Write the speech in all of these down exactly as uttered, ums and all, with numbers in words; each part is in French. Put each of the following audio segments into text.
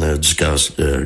euh, du casse... Euh,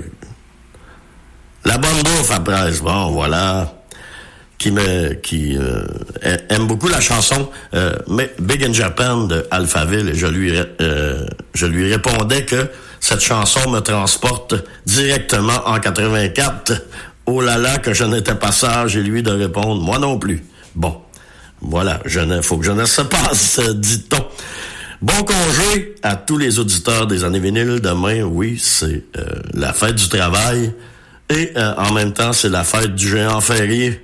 la bonne bouffe après, bon, voilà... qui me qui euh, aime beaucoup la chanson euh, Big in Japan de Alphaville, et je lui euh, je lui répondais que cette chanson me transporte directement en quatre-vingt-quatre. Oh là là, que je n'étais pas sage, et lui de répondre moi non plus. Bon, voilà, je ne faut que jeunesse se passe, dit-on. Bon congé à tous les auditeurs des années vinyles. Demain, oui, c'est euh, la fête du travail, et euh, en même temps, c'est la fête du géant férié.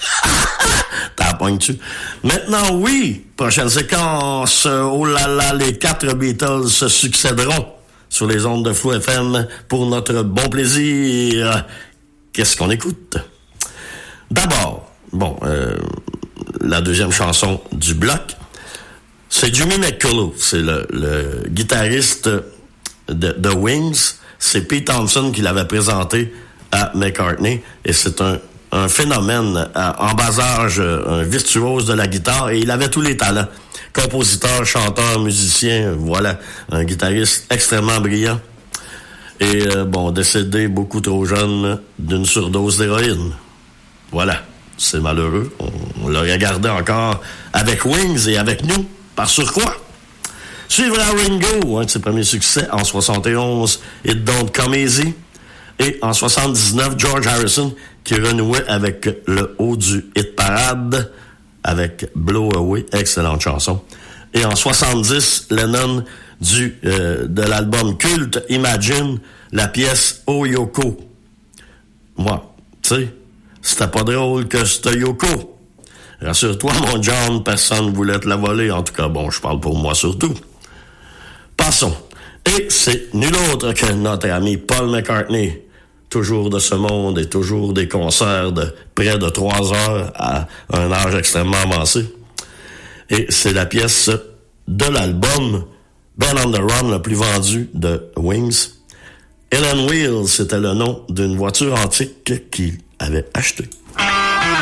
T'as pogné-tu? Maintenant, oui, prochaine séquence. Oh là là, les quatre Beatles se succéderont sur les ondes de Fou F M pour notre bon plaisir. Qu'est-ce qu'on écoute? D'abord, bon, euh, la deuxième chanson du bloc, c'est Jimmy McCullough. C'est le, le guitariste de, de Wings. C'est Pete Townshend qui l'avait présenté à McCartney, et c'est un un phénomène euh, en bas âge, un virtuose de la guitare, et il avait tous les talents. Compositeur, chanteur, musicien, voilà, un guitariste extrêmement brillant. Et euh, bon, décédé beaucoup trop jeune d'une surdose d'héroïne. Voilà, c'est malheureux. On, on l'a regardé encore avec Wings et avec nous, par surcroît. Suivra Ringo, un de ses premiers succès en soixante et onze, It Don't Come Easy. Et en soixante-dix-neuf, George Harrison, qui renouait avec le haut du hit parade, avec Blow Away, excellente chanson. Et en soixante-dix, Lennon, du euh, de l'album culte Imagine, la pièce Oh Yoko. Moi, tu sais, c'était pas drôle que c'était Yoko. Rassure-toi, mon John, personne voulait te la voler. En tout cas, bon, je parle pour moi surtout. Passons. Et c'est nul autre que notre ami Paul McCartney, toujours de ce monde et toujours des concerts de près de trois heures à un âge extrêmement avancé. Et c'est la pièce de l'album Ben on the Run, le plus vendu de Wings. Helen Wheels, c'était le nom d'une voiture antique qu'il avait achetée.